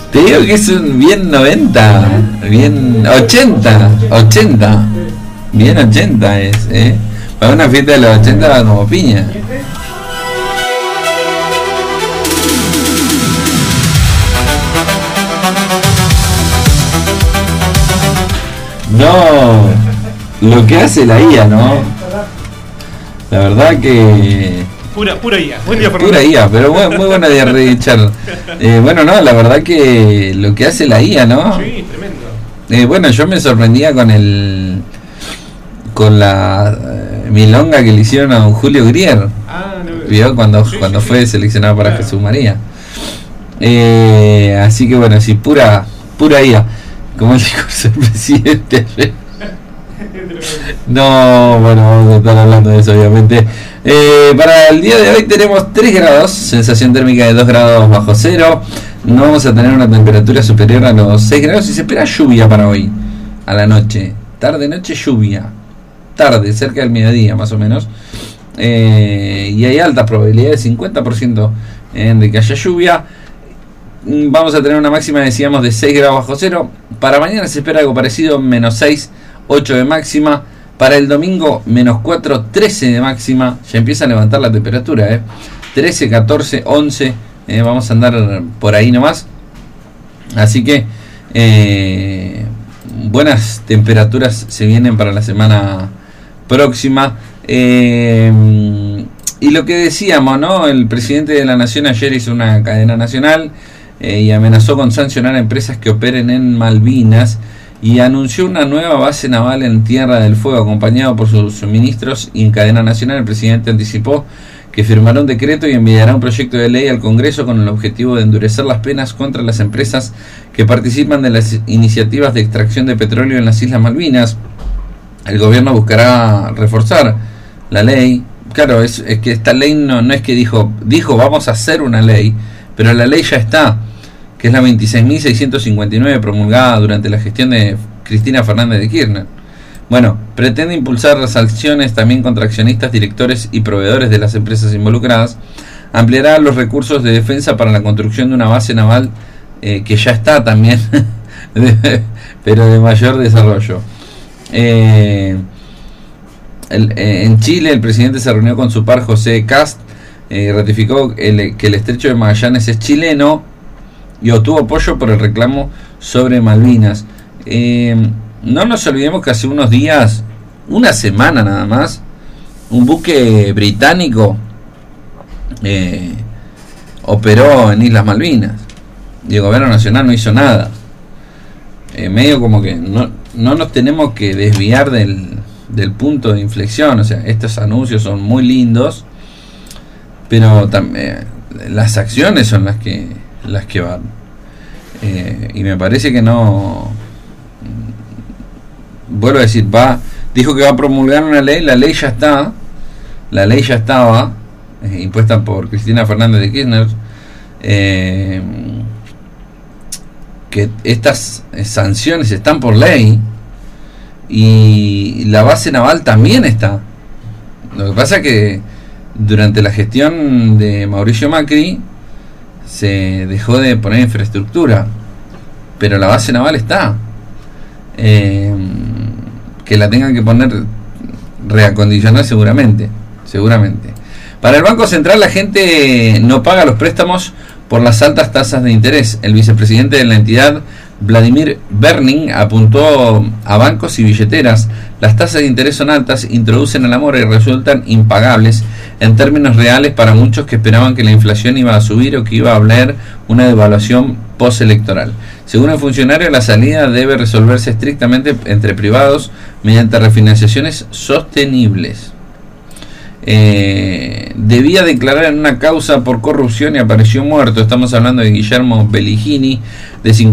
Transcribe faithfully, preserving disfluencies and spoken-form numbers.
Te digo que es un bien noventa, bien ochenta, ochenta, bien ochenta es, ¿eh? Para una fiesta de los ochenta va como piña. No, lo que hace la I A, ¿no? La verdad que... Pura, pura I A. Buen día, Fernando. Pura I A, pero muy, muy buena día, Richard. Eh, bueno, no, la verdad que lo que hace la I A, ¿no? Sí, tremendo. Eh, bueno, yo me sorprendía con el... con la eh, milonga que le hicieron a don Julio Grier. Ah, no. ¿Vio? Cuando, Sí, cuando sí, fue sí. seleccionado para Claro. Jesús María. Eh, así que bueno, sí, pura, pura I A. Como dijo el presidente ayer. No, bueno, vamos a estar hablando de eso, obviamente. Eh, para el día de hoy tenemos tres grados, sensación térmica de dos grados bajo cero. No vamos a tener una temperatura superior a los seis grados y se espera lluvia para hoy, a la noche. Tarde, noche, lluvia. Tarde, cerca del mediodía más o menos. Eh, y hay altas probabilidades, cincuenta por ciento eh, de que haya lluvia. Vamos a tener una máxima, decíamos, de seis grados bajo cero. Para mañana se espera algo parecido, menos seis, ocho de máxima. Para el domingo, menos cuatro, trece de máxima. Ya empieza a levantar la temperatura, ¿eh? trece, catorce, once. Eh, vamos a andar por ahí nomás. Así que eh, buenas temperaturas se vienen para la semana próxima. Eh, y lo que decíamos, ¿no? El presidente de la Nación ayer hizo una cadena nacional eh, y amenazó con sancionar a empresas que operen en Malvinas. Y anunció una nueva base naval en Tierra del Fuego, acompañado por sus ministros. Y en cadena nacional el presidente anticipó que firmará un decreto y enviará un proyecto de ley al Congreso con el objetivo de endurecer las penas contra las empresas que participan de las iniciativas de extracción de petróleo en las Islas Malvinas. El gobierno buscará reforzar la ley. Claro, es, es que esta ley no, no es que dijo, dijo vamos a hacer una ley, pero la ley ya está, que es la veintiséis mil seiscientos cincuenta y nueve promulgada durante la gestión de Cristina Fernández de Kirchner. Bueno, pretende impulsar las acciones también contra accionistas, directores y proveedores de las empresas involucradas, ampliará los recursos de defensa para la construcción de una base naval eh, que ya está también, pero de mayor desarrollo. Eh, el, eh, en Chile el presidente se reunió con su par José Cast, eh, ratificó el, que el estrecho de Magallanes es chileno y obtuvo apoyo por el reclamo sobre Malvinas. Eh, no nos olvidemos que hace unos días, una semana nada más, un buque británico eh, operó en Islas Malvinas y el gobierno nacional no hizo nada. Eh, medio como que no, no nos tenemos que desviar del, del punto de inflexión. O sea, estos anuncios son muy lindos, pero también las acciones son las que las que van. Eh, y me parece que no, vuelvo a decir, va, dijo que va a promulgar una ley, la ley ya está, la ley ya estaba, eh, impuesta por Cristina Fernández de Kirchner, eh, que estas sanciones están por ley y la base naval también está. Lo que pasa es que durante la gestión de Mauricio Macri se dejó de poner infraestructura, pero la base naval está. Eh, que la tengan que poner, reacondicionar seguramente, seguramente. Para el Banco Central la gente no paga los préstamos por las altas tasas de interés. El vicepresidente de la entidad, Vladimir Berning, apuntó a bancos y billeteras. Las tasas de interés son altas, introducen a la mora y resultan impagables en términos reales para muchos que esperaban que la inflación iba a subir o que iba a haber una devaluación postelectoral. Según el funcionario, la salida debe resolverse estrictamente entre privados mediante refinanciaciones sostenibles. Eh, debía declarar en una causa por corrupción y apareció muerto. Estamos hablando de Guillermo Belligini, de cincuenta